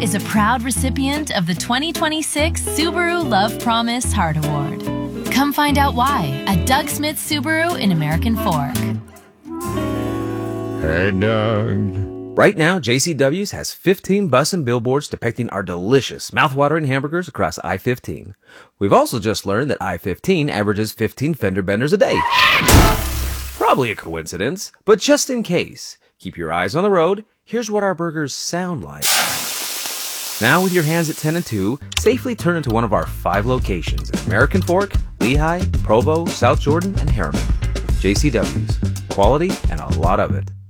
is a proud recipient of the 2026 Subaru Love Promise Heart Award. Come find out why at Doug Smith Subaru in American Fork. Hey, Doug. Right now, JCW's has 15 bus and billboards depicting our delicious, mouthwatering hamburgers across I-15. We've also just learned that I-15 averages 15 fender benders a day. Probably a coincidence, but just in case, keep your eyes on the road. Here's what our burgers sound like. Now, with your hands at 10 and 2, safely turn into one of our 5 locations in American Fork, Lehigh, Provo, South Jordan, and Harriman. JCW's. Quality and a lot of it.